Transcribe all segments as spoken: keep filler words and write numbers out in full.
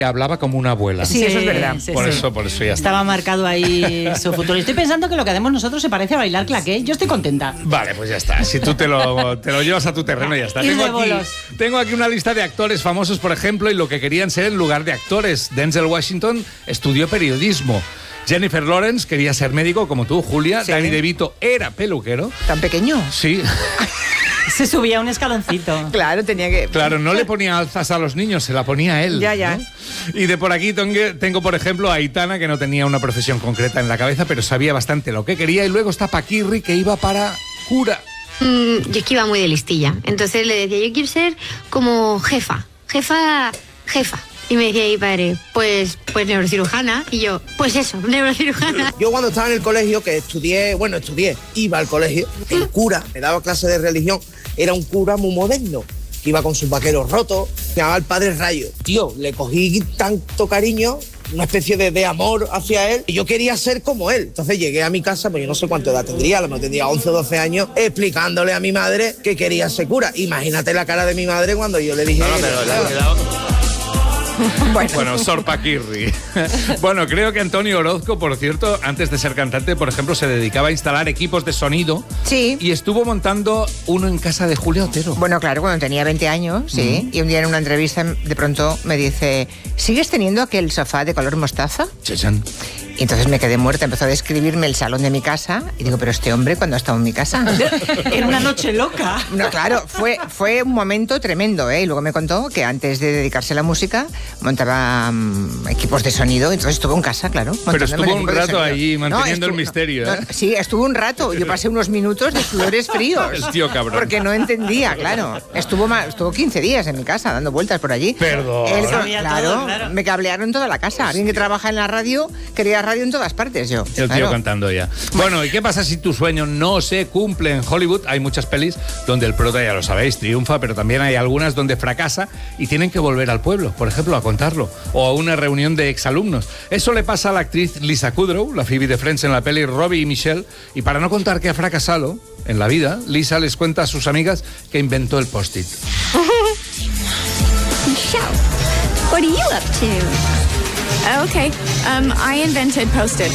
hablaba como una abuela. Sí, eso es verdad. Sí, por sí. eso, por eso ya está. Estaba marcado ahí su futuro. Estoy pensando que lo que hacemos nosotros se parece a bailar claqué. Yo estoy contenta. Vale, pues ya está. Si tú te lo, te lo llevas a tu terreno, ya está. Tengo aquí, tengo aquí una lista de actores famosos, por ejemplo, y lo que querían ser en lugar de actores. Denzel Washington estudió periodismo. Jennifer Lawrence quería ser médico, como tú, Julia. Sí. Danny DeVito era peluquero. ¿Tan pequeño? Sí. Se subía un escaloncito. Claro, tenía que... Claro, no le ponía alzas a los niños, se la ponía él. Ya, ya. ¿no? Y de por aquí tengo, por ejemplo, a Aitana, que no tenía una profesión concreta en la cabeza, pero sabía bastante lo que quería. Y luego está Paquirri, que iba para cura. Mm, yo es que iba muy de listilla. Entonces le decía, yo quiero ser como jefa. Jefa, jefa. Y me decía mi padre, pues, pues neurocirujana. Y yo, pues eso, neurocirujana. Yo cuando estaba en el colegio, que estudié, bueno, estudié, iba al colegio, el cura me daba clase de religión, era un cura muy moderno, que iba con sus vaqueros rotos, se llamaba el Padre Rayo. Tío, le cogí tanto cariño, una especie de, de amor hacia él, y yo quería ser como él. Entonces llegué a mi casa, pues yo no sé cuánto edad tendría, a lo mejor tendría once o doce años, explicándole a mi madre que quería ser cura. Imagínate la cara de mi madre cuando yo le dije... No, no, pero le ha quedado... Bueno, bueno Sor Paquirri. Bueno, creo que Antonio Orozco, por cierto, antes de ser cantante, por ejemplo, se dedicaba a instalar equipos de sonido. Sí. Y estuvo montando uno en casa de Julia Otero. Bueno, claro, cuando tenía veinte años, sí. Mm. Y un día en una entrevista, de pronto me dice, ¿sigues teniendo aquel sofá de color mostaza? Chachán. Y entonces me quedé muerta, empezó a describirme el salón de mi casa y digo, pero este hombre, ¿cuándo ha estado en mi casa? Era una noche loca. No, claro, fue, fue un momento tremendo, ¿eh? Y luego me contó que antes de dedicarse a la música montaba um, equipos de sonido, entonces estuvo en casa, claro. Pero estuvo un rato allí manteniendo no, estuvo, el misterio, no, ¿eh? No, sí, estuvo un rato, yo pasé unos minutos de sudores fríos. El tío cabrón. Porque no entendía, claro. Estuvo, más, estuvo quince días en mi casa, dando vueltas por allí. Perdón. Él, claro, todo, claro, me cablearon toda la casa. Alguien que trabaja en la radio, quería radio en todas partes. Yo, el tío claro. cantando ya. Bueno, ¿y qué pasa si tu sueño no se cumple? En Hollywood hay muchas pelis donde el prota, ya lo sabéis, triunfa, pero también hay algunas donde fracasa y tienen que volver al pueblo, por ejemplo, a contarlo, o a una reunión de exalumnos. Eso le pasa a la actriz Lisa Kudrow, la Phoebe de Friends en la peli Robbie y Michelle, y para no contar que ha fracasado en la vida, Lisa les cuenta a sus amigas que inventó el post-it. Michelle, what are you up to? Oh, okay. Um, I invented post-its.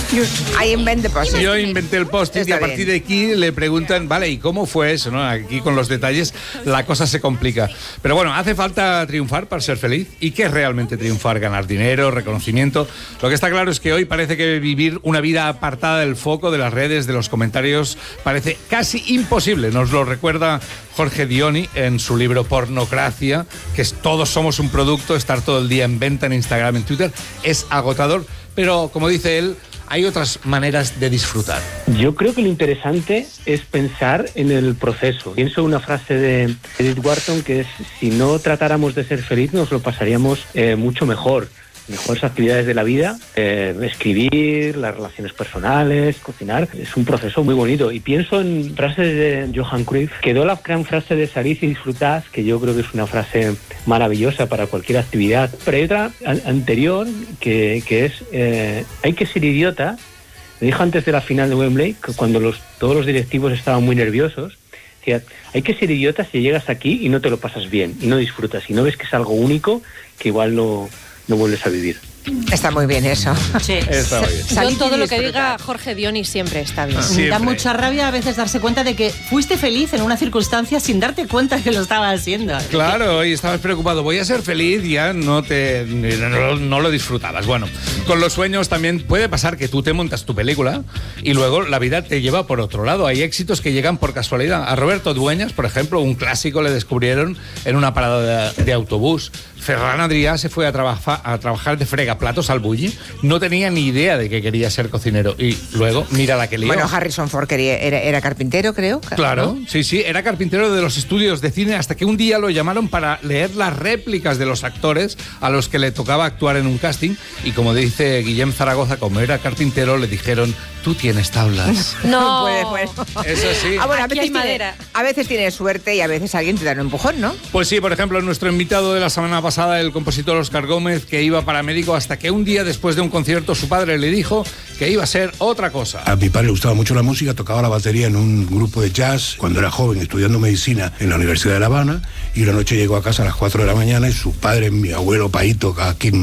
I invented post-its. Yo inventé el post-it y a partir de aquí le preguntan, vale, ¿y cómo fue eso? ¿No? Aquí con los detalles la cosa se complica. Pero bueno, ¿hace falta triunfar para ser feliz? ¿Y qué es realmente triunfar? ¿Ganar dinero? ¿Reconocimiento? Lo que está claro es que hoy parece que vivir una vida apartada del foco, de las redes, de los comentarios, parece casi imposible. Nos lo recuerda Jorge Dioni en su libro Pornocracia, que es todos somos un producto, estar todo el día en venta en Instagram, en Twitter, es agotador, pero como dice él, hay otras maneras de disfrutar. Yo creo que lo interesante es pensar en el proceso. Pienso en una frase de Edith Wharton que es, si no tratáramos de ser feliz nos lo pasaríamos eh, mucho mejor. Mejores actividades de la vida, eh, escribir, las relaciones personales, cocinar, es un proceso muy bonito. Y pienso en frases de Johan Cruyff, quedó la gran frase de salid y disfrutad, que yo creo que es una frase maravillosa para cualquier actividad. Pero hay otra an- anterior que, que es, eh, hay que ser idiota. Me dijo antes de la final de Wembley, que cuando los, todos los directivos estaban muy nerviosos, que hay que ser idiota si llegas aquí y no te lo pasas bien, y no disfrutas, y no ves que es algo único, que igual no... no vuelves a vivir. Está muy bien eso. Sí. Está muy bien. Yo todo lo que diga Jorge Dioni siempre está bien. Siempre. Da mucha rabia a veces darse cuenta de que fuiste feliz en una circunstancia sin darte cuenta que lo estabas haciendo. Claro, y estabas preocupado, voy a ser feliz, ya no te no, no lo disfrutabas. Bueno, con los sueños también puede pasar que tú te montas tu película y luego la vida te lleva por otro lado. Hay éxitos que llegan por casualidad. A Roberto Dueñas, por ejemplo, un clásico le descubrieron en una parada de, de autobús. Ferran Adrià se fue a, trabaja, a trabajar de fregaplatos al Bulli. No tenía ni idea de que quería ser cocinero. Y luego, mira la que lió. Bueno, Harrison Ford quería, era, era carpintero, creo. Claro, ¿no? sí, sí. Era carpintero de los estudios de cine hasta que un día lo llamaron para leer las réplicas de los actores a los que le tocaba actuar en un casting. Y como dice Guillem Zaragoza, como era carpintero, le dijeron, tú tienes tablas. No. Puede, puede. Eso sí. Ah, bueno, a Aquí veces, hay madera. tiene, a veces tienes suerte y a veces alguien te da un empujón, ¿no? Pues sí, por ejemplo, nuestro invitado de la semana pasada, el compositor Óscar Gómez, que iba paramédico, hasta que un día después de un concierto su padre le dijo que iba a ser otra cosa. A mi padre le gustaba mucho la música, tocaba la batería en un grupo de jazz cuando era joven, estudiando medicina en la Universidad de La Habana, y una noche llegó a casa a las cuatro de la mañana y su padre, mi abuelo Paito, aquí